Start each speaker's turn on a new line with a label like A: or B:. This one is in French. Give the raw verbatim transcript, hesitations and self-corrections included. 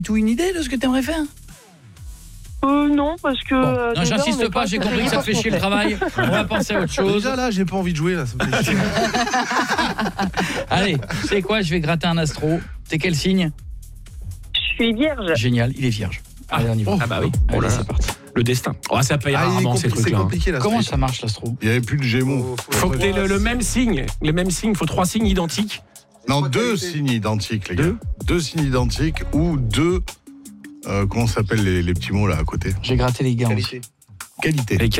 A: tout une idée de ce que t'aimerais faire?
B: Euh, non, parce que...
A: Bon,
B: euh,
A: non,
B: déjà, on
A: j'insiste
B: est
A: pas, j'ai compris que ça te fait chier le travail. On va penser à autre chose.
C: Déjà là, j'ai pas envie de jouer là. Ça me fait chier.
A: Allez, tu sais quoi, je vais gratter un astro. T'es quel signe?
B: Je suis vierge.
A: Génial, il est vierge. Allez, on y va.
D: Ah bah oui.
A: Allez,
D: Oh là là.
A: c'est parti.
D: Le destin. Oh, ça paye
C: Ah, il est
D: rarement
C: compli-
D: ces
C: c'est
D: trucs-là.
C: compliqué là.
A: Comment ça marche l'astro?
E: Il n'y avait plus de Gémeaux.
D: Faut que t'aies le, le même signe. Le même signe. Il faut trois signes identiques.
E: Non, deux signes identiques, les gars.
D: Deux
E: Deux signes identiques ou deux. Euh, comment s'appellent les, les petits mots là à côté?
A: J'ai gratté les gars.
C: Qualité.
E: Qualité.
D: Et